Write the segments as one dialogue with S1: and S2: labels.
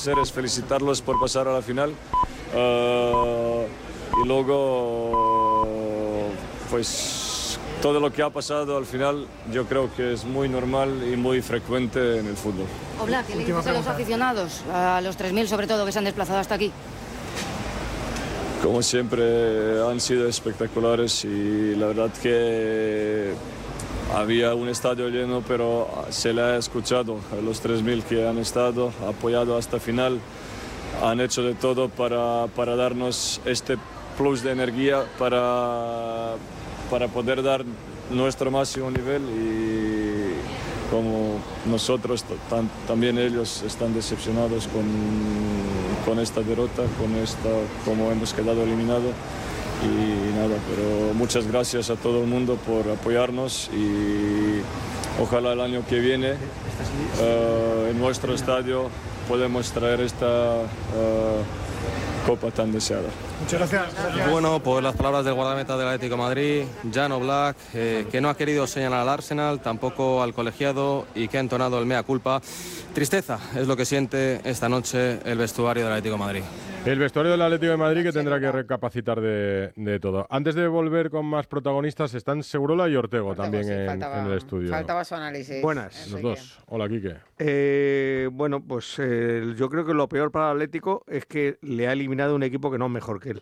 S1: hacer es felicitarlos por pasar a la final. Y luego, pues todo lo que ha pasado al final yo creo que es muy normal y muy frecuente en el fútbol.
S2: Oblak, ¿qué le dices a los aficionados, a los 3.000 sobre todo, que se han desplazado hasta aquí?
S1: Como siempre han sido espectaculares y la verdad que había un estadio lleno, pero se le ha escuchado a los 3.000 que han estado, apoyado hasta final, han hecho de todo para darnos este plus de energía para poder dar nuestro máximo nivel y como nosotros, también ellos están decepcionados con esta derrota, como hemos quedado eliminados. Y nada, pero muchas gracias a todo el mundo por apoyarnos y ojalá el año que viene en nuestro estadio podemos traer esta copa tan deseada.
S3: Muchas gracias.
S4: Bueno, pues las palabras del guardameta del Atlético de Madrid, Jan Oblak, que no ha querido señalar al Arsenal, tampoco al colegiado y que ha entonado el mea culpa. Tristeza es lo que siente esta noche el vestuario del Atlético de Madrid.
S5: El vestuario del Atlético de Madrid que tendrá que recapacitar de todo. Antes de volver con más protagonistas, están Segurola y Ortego también
S6: sí,
S5: en el estudio.
S6: Faltaba su análisis.
S7: Buenas.
S5: Los dos. Hola, Quique.
S7: Bueno, pues yo creo que lo peor para el Atlético es que le ha eliminado un equipo que no es mejor que él.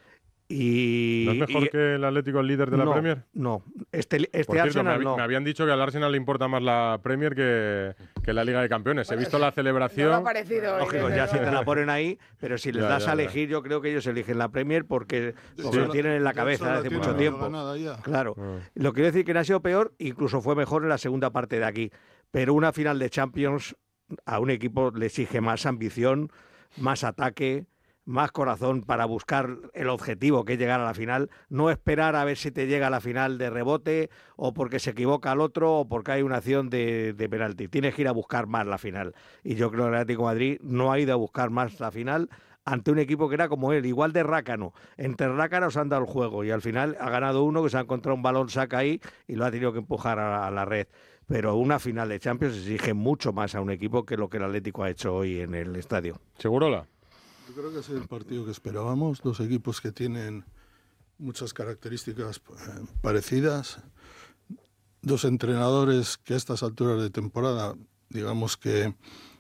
S7: Y,
S5: ¿No es mejor que el Atlético el líder de la Premier?
S7: No, este
S5: Por cierto,
S7: Arsenal no.
S5: me habían dicho que al Arsenal le importa más la Premier que la Liga de Campeones. He visto la celebración.
S6: No me ha parecido.
S7: Lógico, ya si te la ponen ahí, pero si les das a elegir, yo creo que ellos eligen la Premier porque lo tienen en la cabeza hace mucho tiempo. Claro. Lo quiero decir que no ha sido peor, incluso fue mejor en la segunda parte de aquí. Pero una final de Champions a un equipo le exige más ambición, más ataque, más corazón para buscar el objetivo que es llegar a la final, no esperar a ver si te llega a la final de rebote o porque se equivoca el otro o porque hay una acción de penalti. Tienes que ir a buscar más la final. Y yo creo que el Atlético de Madrid no ha ido a buscar más la final ante un equipo que era como él, igual de rácano. Entre rácanos han dado el juego y al final ha ganado uno que se ha encontrado un balón saca ahí y lo ha tenido que empujar a la red. Pero una final de Champions exige mucho más a un equipo que lo que el Atlético ha hecho hoy en el estadio.
S5: ¿Segurola?
S8: Yo creo que es el partido que esperábamos, dos equipos que tienen muchas características parecidas, dos entrenadores que a estas alturas de temporada, digamos que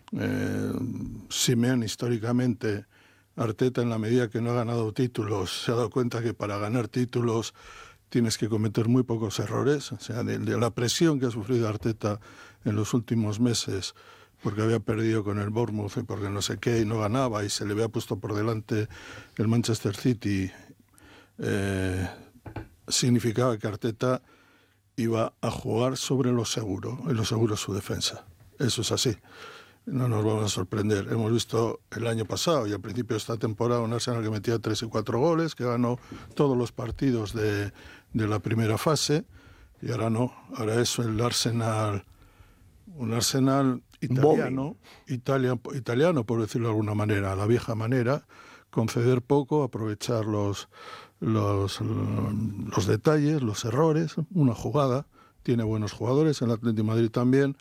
S8: Simeone históricamente, Arteta en la medida que no ha ganado títulos, se ha dado cuenta que para ganar títulos tienes que cometer muy pocos errores, o sea, de la presión que ha sufrido Arteta en los últimos meses, porque había perdido con el Bournemouth y porque no sé qué y no ganaba y se le había puesto por delante el Manchester City, significaba que Arteta iba a jugar sobre lo seguro, y lo seguro es su defensa. Eso es así. No nos vamos a sorprender. Hemos visto el año pasado y al principio de esta temporada un Arsenal que metía 3 y 4 goles, que ganó todos los partidos de la primera fase y ahora no. Ahora es el Arsenal, un Arsenal italiano, por decirlo de alguna manera, a la vieja manera, conceder poco, aprovechar los detalles, los errores, una jugada. Tiene buenos jugadores, el Atlético de Madrid también,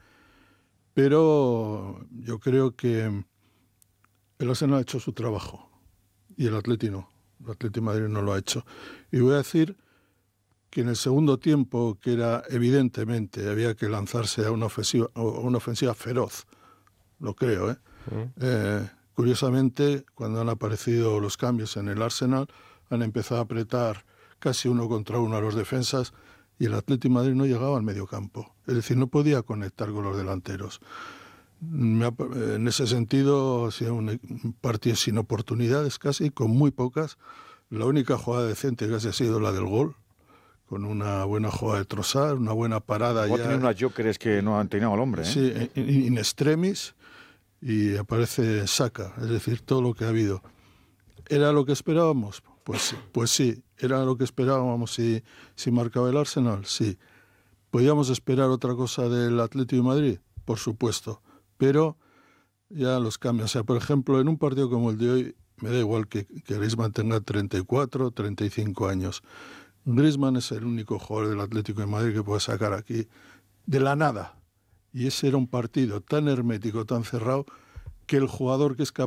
S8: pero yo creo que el Arsenal ha hecho su trabajo y el Atlético no. El Atlético de Madrid no lo ha hecho. Y voy a decir que en el segundo tiempo, que era evidentemente, había que lanzarse a una ofensiva feroz, lo creo, curiosamente, cuando han aparecido los cambios en el Arsenal, han empezado a apretar casi uno contra uno a los defensas y el Atlético de Madrid no llegaba al mediocampo. Es decir, no podía conectar con los delanteros. En ese sentido, ha sido un partido sin oportunidades casi, con muy pocas. La única jugada decente casi ha sido la del gol, con una buena jugada de Trossard, una buena parada.
S9: Va a tener unas jokers que no han tenido al hombre.
S8: Sí, in extremis, y aparece Saka, es decir, todo lo que ha habido. ¿Era lo que esperábamos? Pues sí. ¿Era lo que esperábamos si marcaba el Arsenal? Sí. ¿Podíamos esperar otra cosa del Atlético de Madrid? Por supuesto. Pero ya los cambios. O sea, por ejemplo, en un partido como el de hoy, me da igual que Griezmann tenga 34, 35 años. Griezmann es el único jugador del Atlético de Madrid que puede sacar aquí de la nada. Y ese era un partido tan hermético, tan cerrado, que el jugador que es capaz